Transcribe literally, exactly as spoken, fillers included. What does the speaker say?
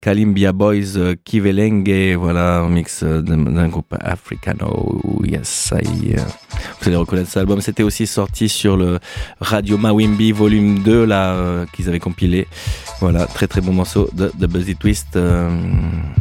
Kalimbia Boys, euh, Kivelengue, voilà, un mix euh, d'un, d'un groupe africano. Yes, I, euh, vous allez reconnaître cet album. C'était aussi sorti sur le Radio Mawimbi Volume deux, là, euh, qu'ils avaient compilé. Voilà, très très bon morceau de, de Buzzy Twist. Euh,